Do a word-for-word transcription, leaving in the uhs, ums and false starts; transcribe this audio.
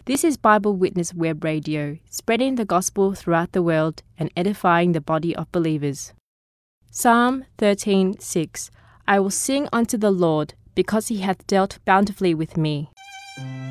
This is Bible Witness Web Radio, spreading the gospel throughout the world and edifying the body of believers. Psalm thirteen six. I will sing unto the Lord, because he hath dealt bountifully with me.